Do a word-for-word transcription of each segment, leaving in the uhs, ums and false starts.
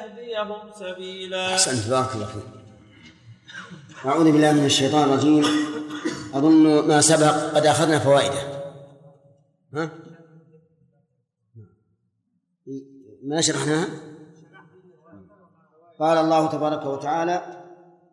يهديهم سبيلا. أحسنت، بارك الله فيك. أعوذ بالله من الشيطان الرجيم. أظن ما سبق قد أخذنا فوائده. ها؟ ما شرحناها؟ قال الله تبارك وتعالى: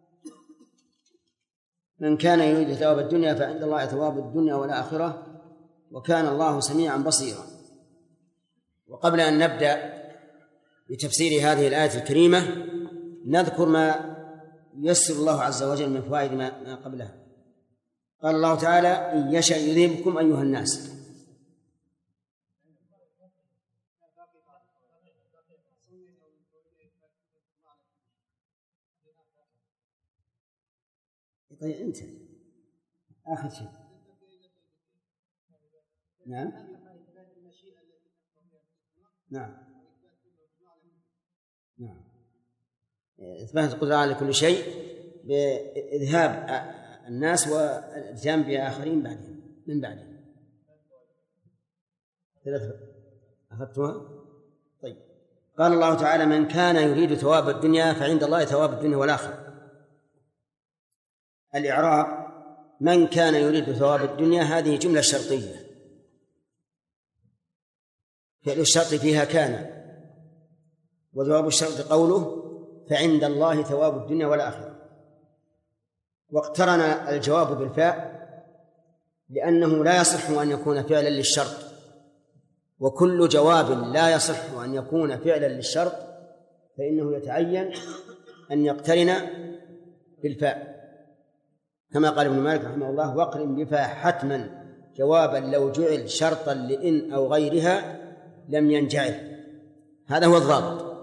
من كان يريد ثواب الدنيا فعند الله ثواب الدنيا والآخرة وكان الله سميعا بصيرا. وقبل أن نبدأ بتفسير هذه الآية الكريمة نذكر ما ييسر الله عز وجل من فوائد ما قبلها. قال الله تعالى: إن يشأ يذهبكم أيها الناس. طيب أنت آخر شيء. نعم نعم نعم إثبات القدرة على كل شيء بإذهاب الناس والإتيان بآخرين بعدهم من بعدهم. ثلاثة أخذتها. طيب، قال الله تعالى: من كان يريد ثواب الدنيا فعند الله ثواب الدنيا والآخرة. الإعراب: من كان يريد ثواب الدنيا هذه جملة شرطية، فعل الشرط فيها كان، وجواب الشرط قوله: فعند الله ثواب الدنيا والآخرة. واقترن الجواب بالفاء لأنه لا يصح أن يكون فعلا للشرط، وكل جواب لا يصح أن يكون فعلا للشرط فإنه يتعين أن يقترن بالفاء، كما قال ابن مالك رحمه الله: واقرن بفاء حتما جوابا لو جعل شرطا لإن أو غيرها لم ينجعل. هذا هو الضابط.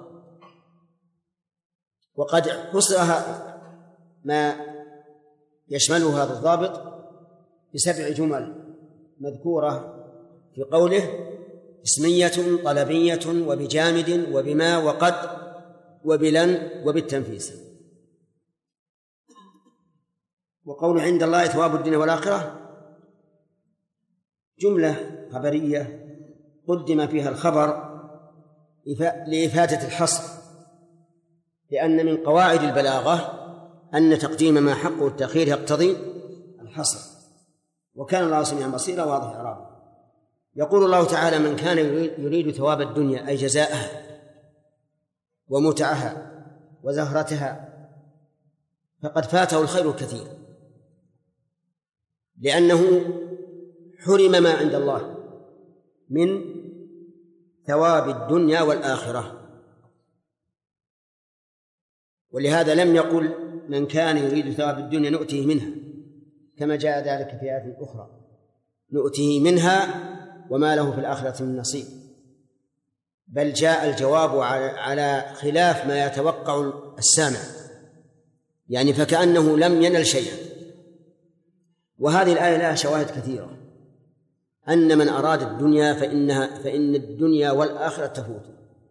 وقد حصر ما يشمله هذا الضابط بسبع جمل مذكورة في قوله: اسمية طلبية وبجامد وبما وقد وبلن وبالتنفيس. وقول عند الله ثواب الدنيا والآخرة جملة خبرية قدم فيها الخبر لإفادة الحصر، لأن من قواعد البلاغة أن تقديم ما حقه التأخير يقتضي الحصر، وكان الله سميعا بصيرا واضح إعرابه. يقول الله تعالى: من كان يريد ثواب الدنيا أي جزاءها ومتعها وزهرتها فقد فاته الخير الكثير، لأنه حرم ما عند الله من ثواب الدنيا والآخرة. ولهذا لم يقل: من كان يريد ثواب الدنيا نؤتيه منها، كما جاء ذلك في آيات أخرى: نؤتيه منها وما له في الآخرة من نصيب. بل جاء الجواب على خلاف ما يتوقع السامع، يعني فكأنه لم ينل شيئا. وهذه الآية لها شواهد كثيرة أن من أراد الدنيا فإنها فإن الدنيا والآخرة تفوت.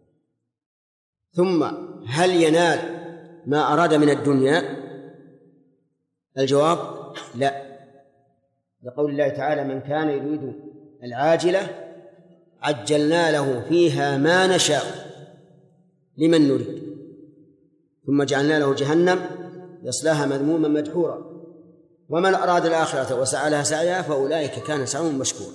ثم هل ينال ما أراد من الدنيا؟ الجواب: لا، لقول الله تعالى: من كان يريد العاجلة عجلنا له فيها ما نشاء لمن نريد ثم جعلنا له جهنم يصلاها مذموما مدحورا ومن أراد الآخرة وسعى لها سعيها فأولئك كان سعيهم مشكورا.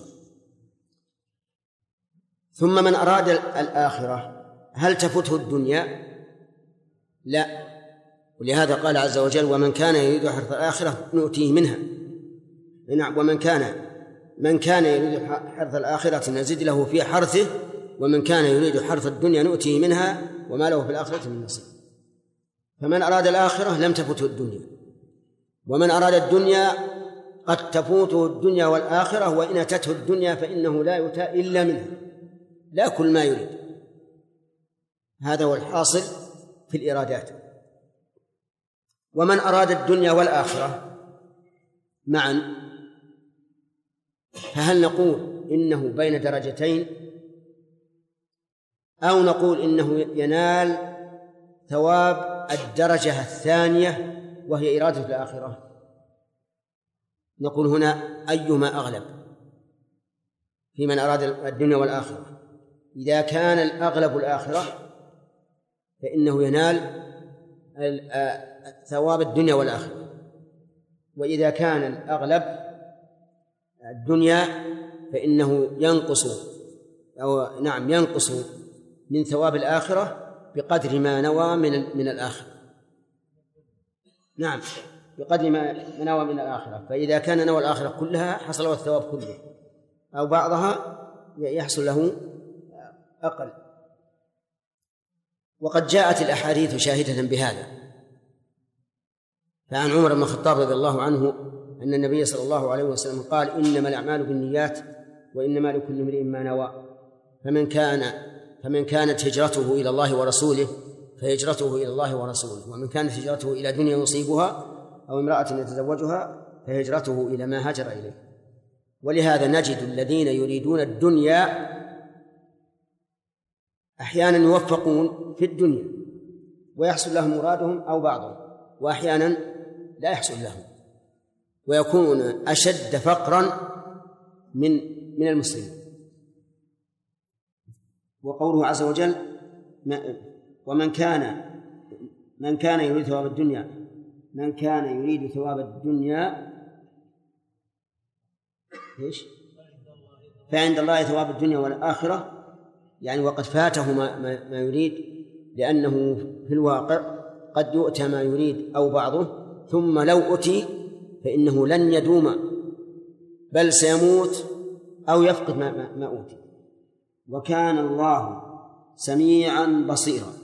ثم من أراد الآخرة هل تفته الدنيا؟ لا، ولهذا قال عز وجل: ومن كان يريد حرث الآخرة نؤتيه منها. ومن كان من كان يريد حرث الآخرة نزد له في حرثه ومن كان يريد حرث الدنيا نؤتيه منها وما له في الآخرة من نصيب. فمن أراد الآخرة لم تفته الدنيا، ومن أراد الدنيا قد تفوته الدنيا والآخرة، وإن أتته الدنيا فإنه لا يؤتى إلا منها، لا كل ما يريد. هذا هو الحاصل في الإرادات. ومن أراد الدنيا والآخرة معا فهل نقول إنه بين درجتين أو نقول إنه ينال ثواب الدرجة الثانية وهي إرادة الآخرة؟ نقول هنا أيما أغلب في من أراد الدنيا والآخرة. إذا كان الأغلب الآخرة فإنه ينال ثواب الدنيا والآخرة. وإذا كان الأغلب الدنيا فإنه ينقص أو نعم ينقص من ثواب الآخرة بقدر ما نوى من من الآخرة. نعم بقدر ما نوى من الآخرة. فإذا كان نوى الآخرة كلها حصل له الثواب كله، أو بعضها يحصل له أقل. وقد جاءت الأحاديث شاهدة بهذا. فعن عمر بن الخطاب رضي الله عنه أن النبي صلى الله عليه وسلم قال: إنما الأعمال بالنيات وإنما لكل امرئ ما نوى، فمن كان فمن كانت هجرته إلى الله ورسوله فهجرته إلى الله ورسوله، ومن كانت هجرته إلى دنيا يصيبها أو امرأة يتزوجها فهجرته إلى ما هاجر إليه. ولهذا نجد الذين يريدون الدنيا أحيانا يوفقون في الدنيا ويحصل لهم مرادهم أو بعضهم، وأحيانا لا يحصل لهم ويكون أشد فقرا من من المسلمين. وقوله عز وجل: ومن كان من كان يريد ثواب الدنيا من كان يريد ثواب الدنيا إيش؟ فعند الله ثواب الدنيا والآخرة، يعني وقد فاته ما, ما يريد، لأنه في الواقع قد يؤتى ما يريد أو بعضه، ثم لو أتي فإنه لن يدوم بل سيموت أو يفقد ما, ما, ما أوتي. وكان الله سميعا بصيرا،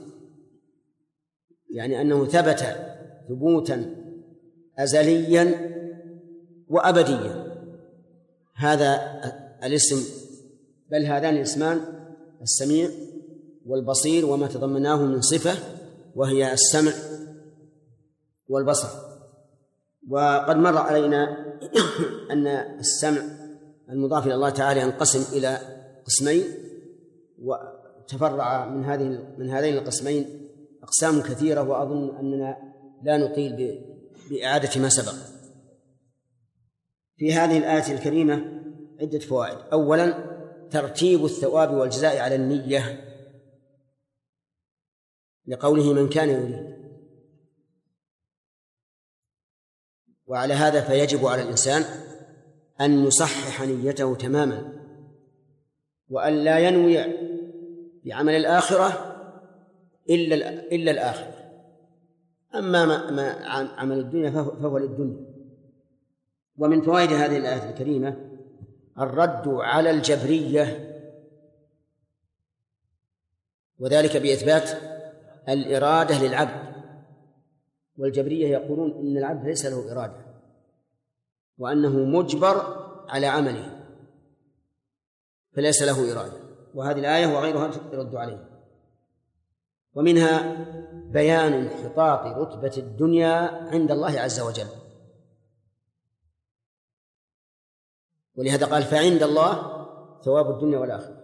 يعني أنه ثبت ثبوتا أزليا وأبديا هذا الاسم، بل هذان الاسمان السميع والبصير وما تضمناه من صفة وهي السمع والبصر. وقد مر علينا أن السمع المضاف إلى الله تعالى ينقسم إلى قسمين، وتفرع من هذه من هذين القسمين أقسام كثيرة، وأظن أننا لا نطيل بإعادة ما سبق. في هذه الآية الكريمة عدة فوائد. أولا ترتيب الثواب والجزاء على النية، لقوله من كان يريد، وعلى هذا فيجب على الإنسان أن يصحح نيته تماما، وأن لا ينوي بعمل الآخرة إلا إلا الآخرة. أما ما عمل الدنيا فهو للدنيا. ومن فوائد هذه الآية الكريمة الرد على الجبرية، وذلك بإثبات الإرادة للعبد. والجبرية يقولون إن العبد ليس له إرادة، وأنه مجبر على عمله فليس له إرادة، وهذه الآية وغيرها ترد عليه. ومنها بيان انحطاط رتبة الدنيا عند الله عز وجل، ولهذا قال فعند الله ثواب الدنيا والآخرة.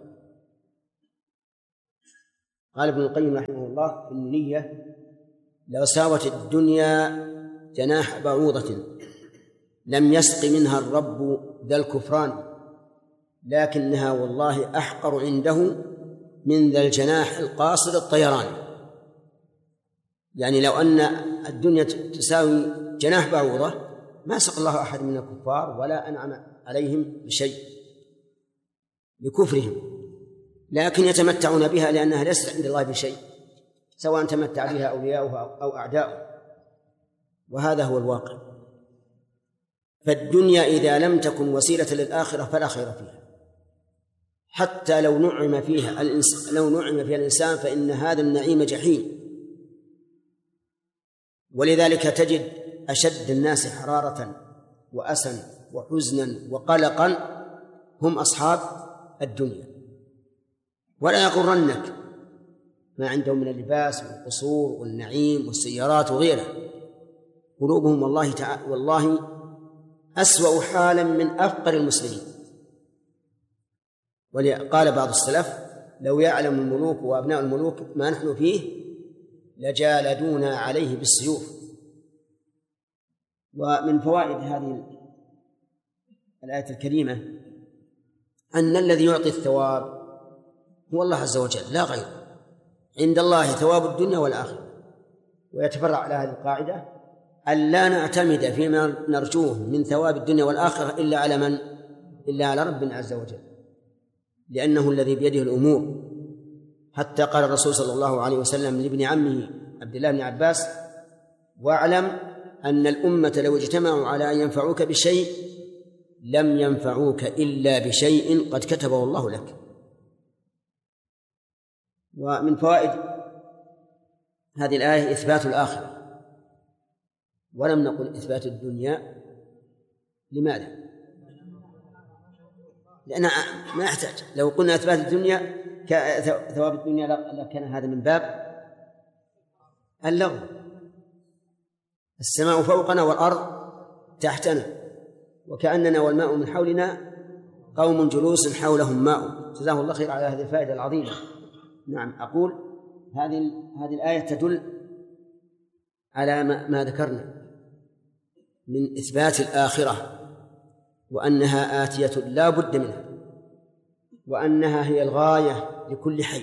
قال ابن القيم رحمه الله: النية لو ساوت الدنيا جناح بعوضة لم يسق منها الرب ذا الكفران، لكنها والله أحقر عنده من ذا الجناح القاصر الطيران. يعني لو أن الدنيا تساوي جناح بعوضة ما سق الله أحد من الكفار ولا أنعم عليهم بشيء لكفرهم، لكن يتمتعون بها لأنها ليست عند الله بشيء، سواء تمتع بها أولياؤها أو أعداؤه، وهذا هو الواقع. فالدنيا إذا لم تكن وسيلة للآخرة فلا خير فيها، حتى لو نعم فيها الإنسان لو نعم فيها الإنسان فإن هذا النعيم جحيم. ولذلك تجد أشد الناس حرارة وأسا وحزنا وقلقا هم أصحاب الدنيا. ولا يغرنك ما عندهم من اللباس والقصور والنعيم والسيارات وغيره، قلوبهم والله تعالى والله أسوأ حالا من أفقر المسلمين. وقال بعض السلف: لو يعلم الملوك وأبناء الملوك ما نحن فيه لجالدونا عليه بالسيوف. ومن فوائد هذه الآية الكريمة أن الذي يعطي الثواب هو الله عز وجل لا غير، عند الله ثواب الدنيا والآخرة. ويتفرع على هذه القاعدة أن لا نعتمد فيما نرجوه من ثواب الدنيا والآخرة إلا على من؟ إلا على رب عز وجل، لأنه الذي بيده الأمور. حتى قال الرسول صلى الله عليه وسلم لابن عمه عبد الله بن عباس: واعلم أن الأمة لو اجتمعوا على أن ينفعوك بشيء لم ينفعوك إلا بشيء قد كتبه الله لك. ومن فوائد هذه الآية إثبات الآخرة، ولم نقل إثبات الدنيا. لماذا؟ لأن ما يحتاج. لو قلنا إثبات الدنيا ثواب الدنيا لكان هذا من باب اللغو. السماء فوقنا والأرض تحتنا، وكأننا والماء من حولنا قوم جلوس حولهم ماء. جزاه الله خير على هذه الفائدة العظيمة. نعم، أقول هذه هذه الآية تدل على ما, ما ذكرنا من إثبات الآخرة، وأنها آتية لا بد منها، وأنها هي الغاية لكل حي.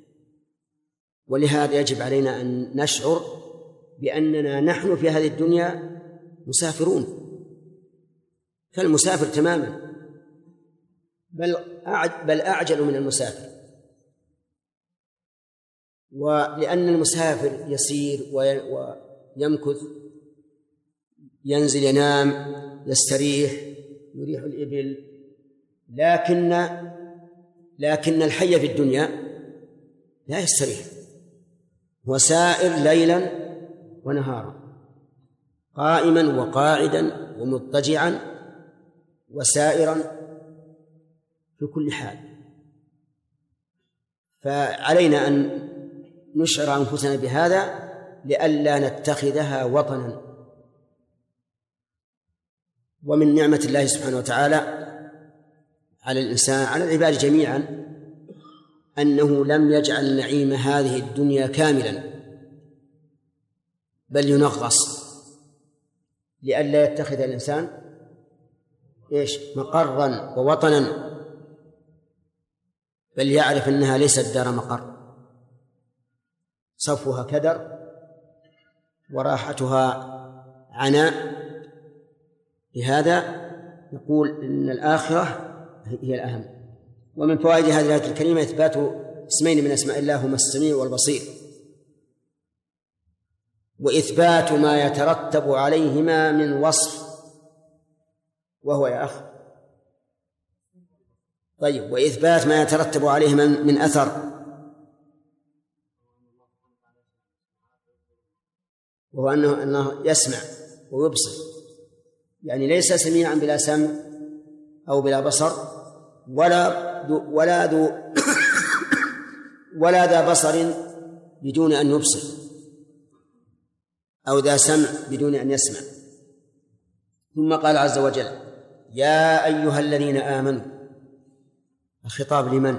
ولهذا يجب علينا أن نشعر بأننا نحن في هذه الدنيا مسافرون كالمسافر تماما، بل بل أعجل من المسافر. ولأن المسافر يسير ويمكث، ينزل ينام يستريح يريح الإبل، لكن لكن الحي في الدنيا لا يستريح، هو سائر ليلا ونهارا، قائما وقاعدا ومضطجعا وسائرا في كل حال. فعلينا أن نشعر أنفسنا بهذا لئلا نتخذها وطنا. ومن نعمة الله سبحانه وتعالى على الإنسان على العباد جميعا أنه لم يجعل نعيم هذه الدنيا كاملا، بل ينغص لئلا يتخذ الإنسان إيش مقرا ووطنا، بل يعرف أنها ليست دار مقر، صفوها كدر وراحتها عناء. لهذا نقول إن الآخرة هي الأهم. ومن فوائد هذه الآية الكريمة إثبات اسمين من أسماء الله هما السميع والبصير، وإثبات ما يترتب عليهما من وصف، وهو يا أخ طيب وإثبات ما يترتب عليهما من أثر، وهو أنه, أنه يسمع ويبصر، يعني ليس سميعا بلا سمع أو بلا بصر، ولا ذو ولا ذو ولا ذا بصر بدون أن يبصر، أو ذا سمع بدون أن يسمع. ثم قال عز وجل: يا أيها الذين آمنوا. الخطاب لمن؟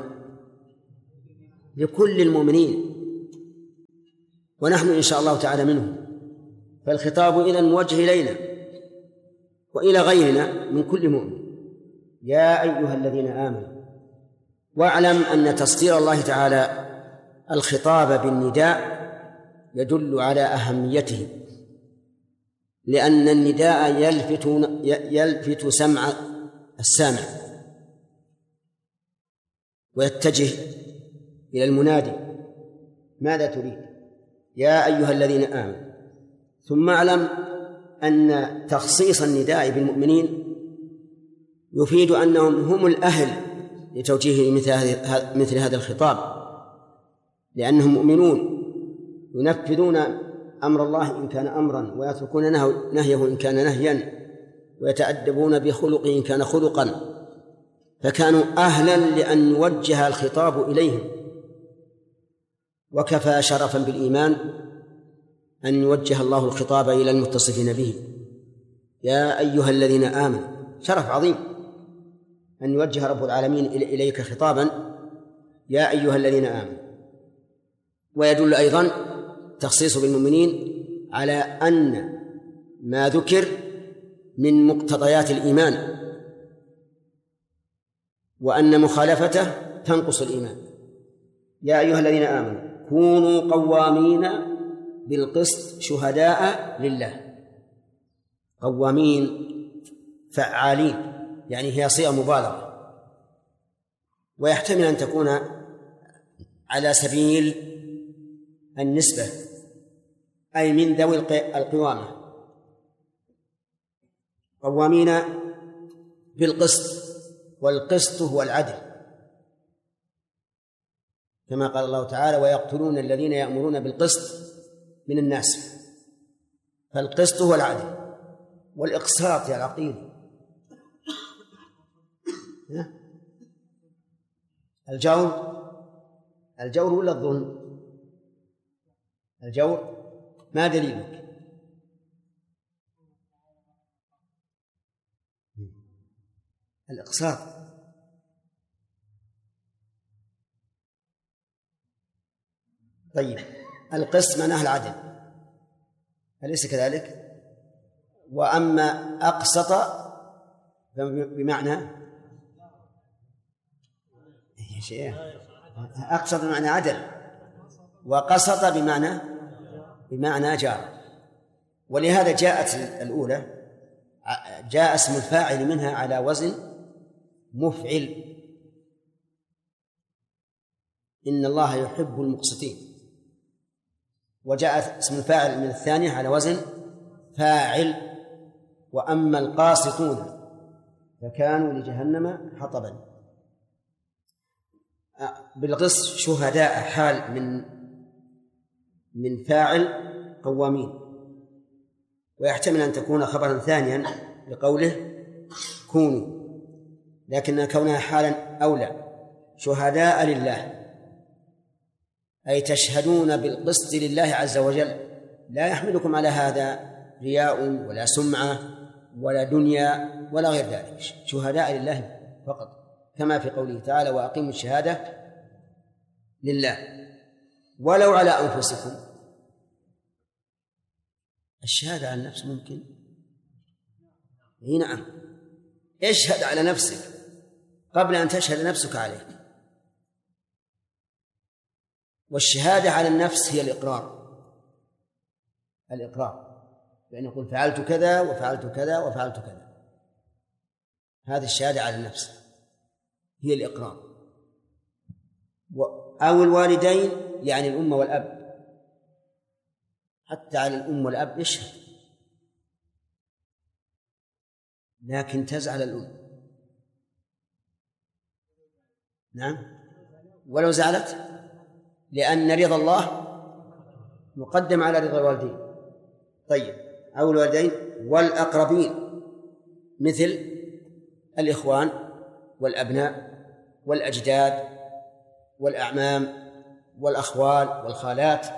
لكل المؤمنين، ونحن إن شاء الله تعالى منهم، فالخطاب إذن موجه إلينا وإلى غيرنا من كل مؤمن. يا أيها الذين آمنوا. واعلم أن تصدير الله تعالى الخطاب بالنداء يدل على أهميته، لأن النداء يلفت يلفت سمع السامع ويتجه إلى المنادي: ماذا تريد؟ يا أيها الذين آمنوا. ثم اعلم أن تخصيص النداء بالمؤمنين يفيد أنهم هم الأهل لتوجيه مثل هذا الخطاب، لأنهم مؤمنون ينفذون أمر الله إن كان أمرا، ويتركون نهيه إن كان نهيا، ويتأدبون بخلقه إن كان خلقا، فكانوا أهلا لأن يوجه الخطاب إليهم. وكفى شرفا بالإيمان أن يوجه الله الخطاب إلى المتصفين به: يا أيها الذين آمنوا. شرف عظيم أن يوجه رب العالمين إليك خطابا: يا أيها الذين آمنوا. ويدل أيضا تخصيص بالمؤمنين على أن ما ذكر من مقتضيات الإيمان، وأن مخالفته تنقص الإيمان. يا أيها الذين آمنوا كونوا قوامين بالقسط شهداء لله. قوامين فعالين، يعني هي صيغة مبالغة، ويحتمل أن تكون على سبيل النسبة، أي من ذوي القوامة. قوامين بالقسط، والقسط هو العدل، كما قال الله تعالى: ويقتلون الذين يأمرون بالقسط من الناس. فالقسط هو العدل، والإقساط يا العقيل الجور. الجور ولا الظلم؟ الجور. ما دليلك؟ الإقساط. طيب، القسط معناه العدل، أليس كذلك؟ وأما أقسط بمعنى شيء، أقسط بمعنى عدل، وقسط بمعنى بمعنى جار. ولهذا جاءت الأولى، جاء اسم الفاعل منها على وزن مفعل، إن الله يحب المقسطين. وجاء اسم الفاعل من الثانية على وزن فاعل: وأما القاسطون فكانوا لجهنم حطبا. بالقسط شهداء حال من من فاعل قوامين، ويحتمل أن تكون خبرا ثانيا لقوله كونوا، لكن كونها حالا أولى. شهداء لله، أي تشهدون بالقسط لله عز وجل، لا يحملكم على هذا رياء ولا سمعة ولا دنيا ولا غير ذلك، شهداء لله فقط، كما في قوله تعالى: وأقيموا الشهادة لله ولو على أنفسكم. الشهادة على النفس ممكن؟ إيه نعم، اشهد على نفسك قبل أن تشهد نفسك عليك. والشهادة على النفس هي الإقرار، الإقرار بأن يقول فعلت كذا وفعلت كذا وفعلت كذا، هذه الشهادة على النفس هي الإقرار. أو الوالدين، يعني الأم والأب، حتى على الأم والأب يشهد، لكن تزعل الأم، نعم، ولو زعلت، لأن رضا الله مقدم على رضا الوالدين. طيب، أو الوالدين والأقربين، مثل الإخوان والأبناء والأجداد والأعمام والأخوال والخالات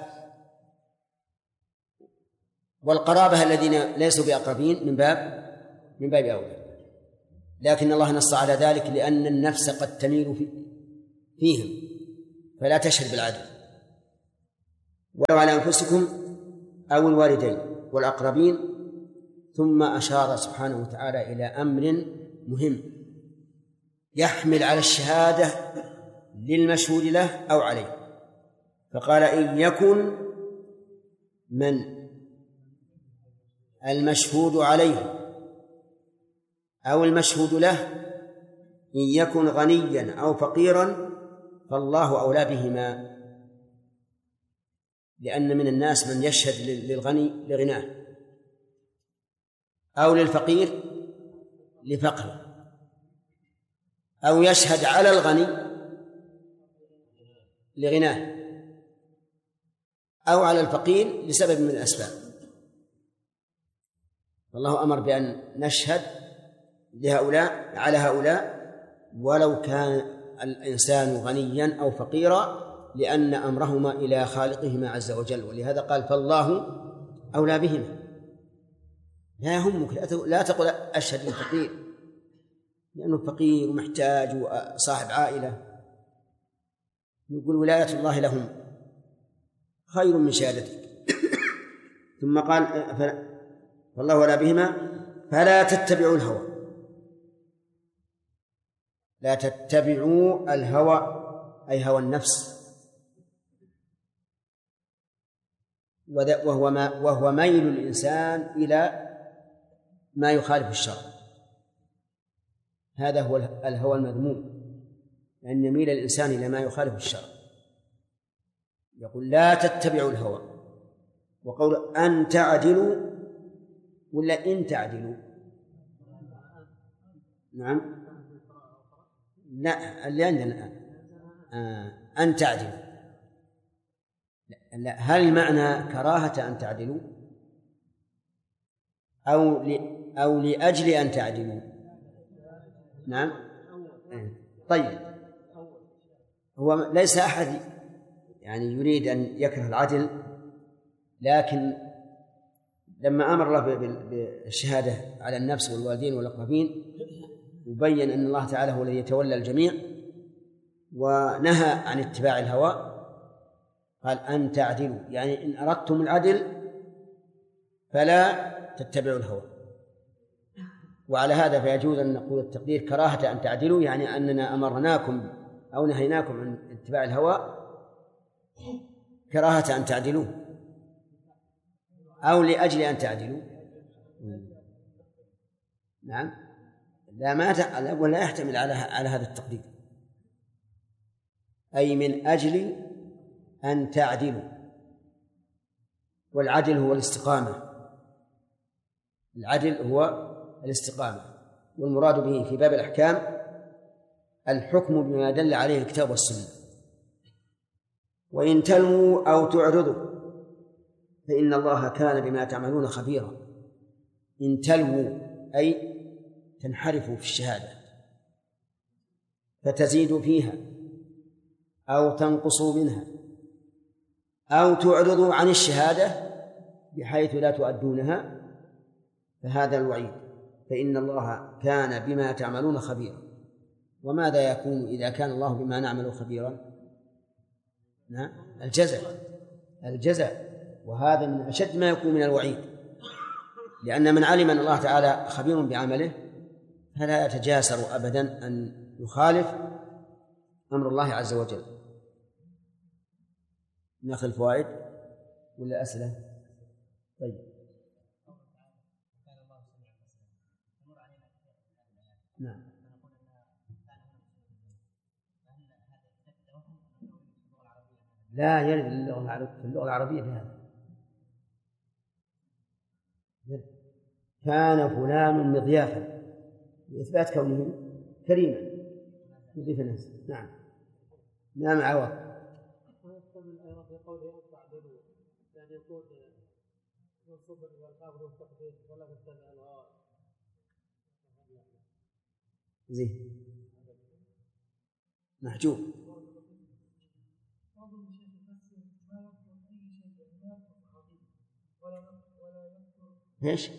والقرابة الذين ليسوا بأقربين من باب من باب أولى، لكن الله نص على ذلك لأن النفس قد تميل فيهم، فلا تشهد بالعدل. ولو على أنفسكم أو الوالدين والأقربين. ثم أشار سبحانه وتعالى إلى أمر مهم يحمل على الشهادة للمشهود له أو عليه، فقال: إن يكن من المشهود عليه أو المشهود له، إن يكن غنيا أو فقيرا فالله أولى بهما، لأن من الناس من يشهد للغني لغناه، أو للفقير لفقره، أو يشهد على الغني لغناه، أو على الفقير لسبب من الأسباب. والله أمر بأن نشهد لهؤلاء على هؤلاء ولو كان الإنسان غنيا أو فقيرا، لأن أمرهما إلى خالقهما عز وجل، ولهذا قال: فالله أولى بهما. لا يهمك، لا تقل أشهد للفقير لأنه فقير ومحتاج وصاحب عائلة، يقول ولاية الله لهم خير من شهادتك. ثم قال: فالله أولى بهما فلا تتبعوا الهوى، لا تتبعوا الهوى أي هوى النفس، وهو ما وهو ميل الإنسان إلى ما يخالف الشرع. هذا هو الهوى المذموم، أن يميل الإنسان إلى ما يخالف الشرع. يقول لا تتبعوا الهوى، وقول أن تعدلوا ولا إن تعدلوا؟ نعم، لا اللي عندنا الآن آه. أن تعدلوا، لا. هل المعنى كراهة أن تعدلوا أو ل... أو لأجل أن تعدلوا؟ نعم. طيب، هو ليس أحد يعني يريد أن يكره العدل، لكن لما أمر الله بالشهادة على النفس والوالدين والأقربين وبين أن الله تعالى هو الذي يتولى الجميع، ونهى عن اتباع الهوى، قال أن تعدلوا، يعني إن أردتم العدل فلا تتبعوا الهوى. وعلى هذا فيجوز أن نقول التقدير كراهة أن تعدلوا، يعني أننا أمرناكم أو نهيناكم عن اتباع الهوى كراهة أن تعدلوا أو لأجل أن تعدلوا. نعم، لا ما ولا يحتمل على على هذا التقدير، أي من أجل أن تعدلوا. والعدل هو الاستقامة، العدل هو الاستقامة، والمراد به في باب الأحكام الحكم بما دل عليه الكتاب والسنة. وإن تلووا أو تعرضوا فإن الله كان بما تعملون خبيرا. إن تلووا أي تنحرفوا في الشهادة فتزيدوا فيها أو تنقصوا منها أو تعرضوا عن الشهادة بحيث لا تؤدونها، فهذا الوعيد. فإن الله كان بما تعملون خبيرا. وماذا يكون إذا كان الله بما نعمل خبيرا؟ نعم، الجزاء الجزاء وهذا من أشد ما يكون من الوعيد، لأن من علم أن الله تعالى خبير بعمله فلا يتجاسر أبدا أن يخالف أمر الله عز وجل. ناخذ الفوائد ولا أسئلة؟ طيب، نعم. لا يرد في اللغة العربية بهذا. كان فلان مضيافا لإثبات كونه كريما يضيف الناس. نعم. نعم عوض. ويحتمل أيضا في قوله أن تعدلوا، يعني يكون منصوبا إلى الخافض والتقدير ولا تتبع الهوى. زين، محجوب. ايش؟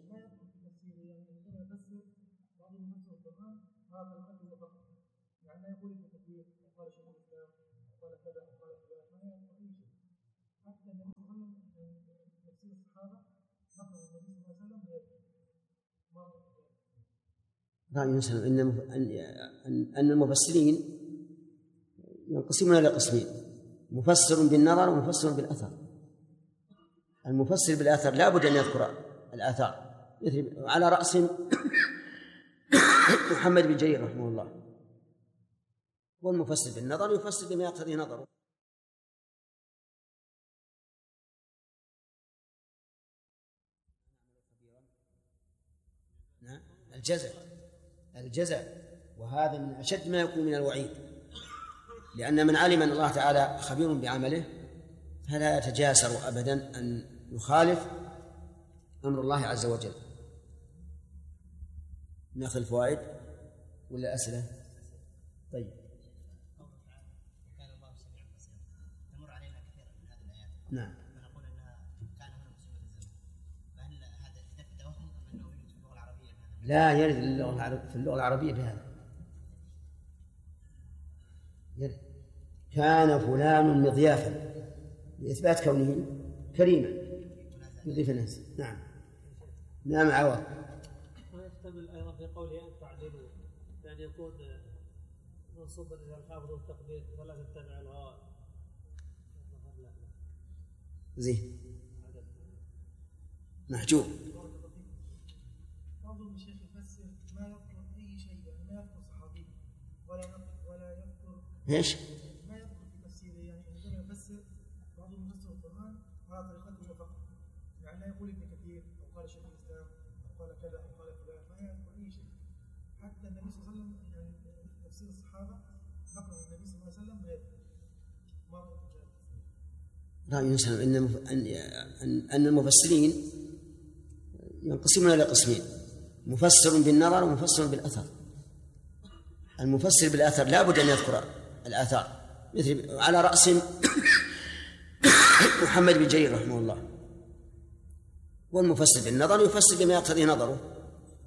رأي مثلا أن أن المفسرين ينقسمون إلى قسمين: مفسر بالنظر ومفسر بالأثر. المفسر بالأثر لا بد أن يذكر الآثار، على رأس محمد بن جرير رحمه الله. والمفسر بالنظر يفسر بما يقتضي نظره. الجزاء الجزاء وهذا من أشد ما يكون من الوعيد، لأن من علم أن الله تعالى خبير بعمله فلا يتجاسر أبدا أن يخالف أمر الله عز وجل. ناخذ الفوائد ولا أسئلة؟ طيب، تمر علينا كثيرا من هذه الآيات. نعم. ونقول أنها كان هنا مسلمة الزمن، فهل هذا إذا توهم أم أنه يوجد في اللغة العربية؟ لا يرد في اللغة العربية بهذا. يرد كان فلان مضيافا لإثبات كونه كريما يضيف الناس. نعم. نعم عوض. ويحتمل أيضا في قوله أن تعدلوا، يعني يكون منصوبا إلى الخافض والتقدير ولا تتبع الهوى. زين. محجوب. بعضهم الشيخ يفسر ما يذكر أي شيء، يعني ما يذكر صحابي ولا ولا يذكر ايش؟ ما يذكر في تفسيره، يعني عندما يفسر بعضهم يفسر القرآن على طريقته فقط، يعني لا يقول ابن كثير أو قال شيخ الإسلام أو قال كذا أو قال فلان، ما يذكر أي شيء. حتى النبي صلى الله عليه وسلم يعني تفسير الصحابة نقل النبي صلى الله عليه وسلم ما يذكر. رأي يسلم أن أن أن المفسرين ينقسمون إلى قسمين: مفسر بالنظر ومفسر بالأثر. المفسر بالأثر لا بد أن يذكر الآثار، مثل على رأس محمد بن جرير رحمه الله. والمفسر بالنظر يفسر بما يقتضي نظره.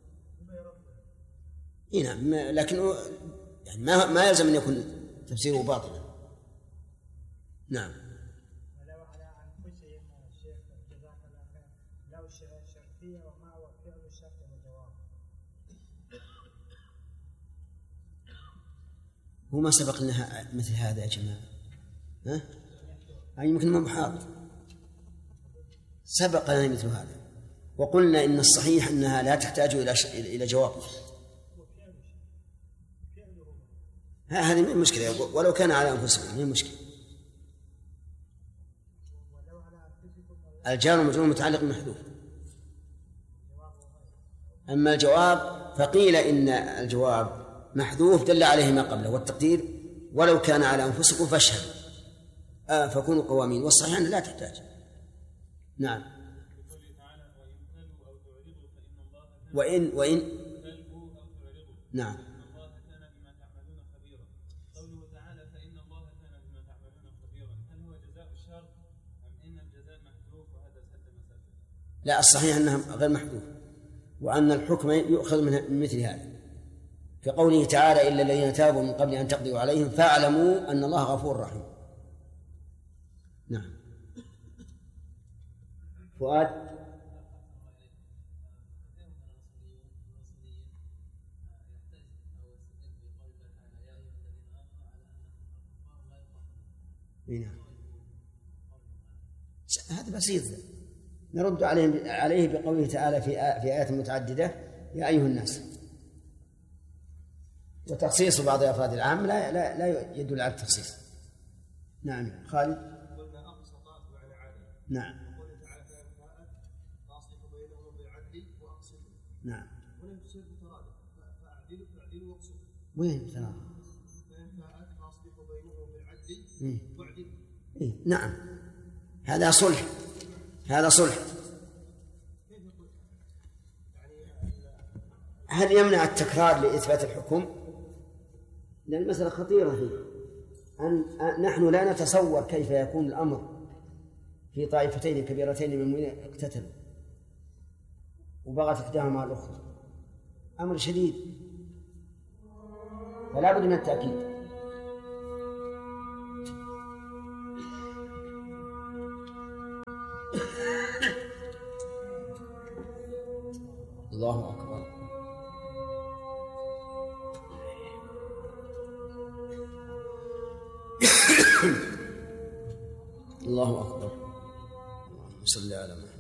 نعم، لكن يعني ما ما يلزم أن يكون تفسيره باطلا. نعم. ولو على أنفسهم الشيخ جزاك الله خير، لو شرطية وما هو فعل الشرط والجواب. هو ما سبق لنا مثل هذا يا جماعة؟ ها؟ يعني يمكن ما محاضر سبق لنا مثل هذا، وقلنا إن الصحيح أنها لا تحتاج إلى إلى جواب. هذه من المشكلة، ولو كان على أنفسهم من المشكلة. الجار والمجرور متعلق بمحذوف. أما الجواب فقيل إن الجواب محذوف دل عليه ما قبله، والتقدير ولو كان على أنفسكم فاشهدوا آه فكونوا قوامين. والصحيح أنها لا تحتاج. نعم. وإن وإن نعم. لا، الصحيح أنها غير محذوف، وأن الحكم يؤخذ من مثل هذا، في قوله تعالى: إلا الذين تابوا من قبل أن تقدروا عليهم فاعلموا أن الله غفور رحيم. نعم. فؤاد. نعم. هذا بسيط، نرد عليه عليه بقوله تعالى في في آيات متعددة: يا أيها الناس. وتخصيص بعض أفراد العام لا لا لا يدل على التخصيص. نعم. خالد. نعم. نعم. وين ترى؟ إيه؟ نعم، هذا صلح، هذا صلح. هل يمنع التكرار لإثبات الحكم؟ لأن المسألة خطيرة هي أن نحن لا نتصور كيف يكون الأمر في طائفتين كبيرتين من المؤمنين اقتتلوا وبغت إحداهما على الأخرى، أمر شديد، فلا بد من التأكيد. الله أكبر. الله أكبر. اللهم صل على محمد.